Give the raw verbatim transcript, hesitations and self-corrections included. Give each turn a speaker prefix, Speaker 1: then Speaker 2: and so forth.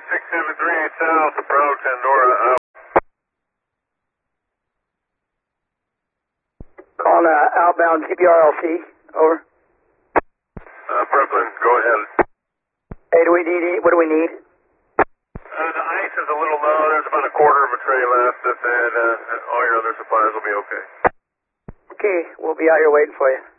Speaker 1: six seven three eight South, approach Endora, out.
Speaker 2: Calling uh, outbound G P R L C, over.
Speaker 1: Uh, Brooklyn, go ahead.
Speaker 2: Hey, do we need, any- what do we need?
Speaker 1: Uh, the ice is a little low. There's about a quarter of a tray left, and uh, all your other supplies will be okay.
Speaker 2: Okay, we'll be out here waiting for you.